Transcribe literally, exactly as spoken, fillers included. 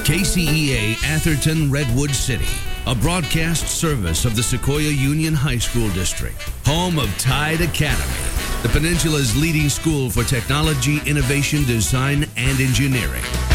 K C E A Atherton Redwood City, a broadcast service of the Sequoia Union High School District, home of Tide Academy, the Peninsula's leading school for technology, innovation, design, and engineering.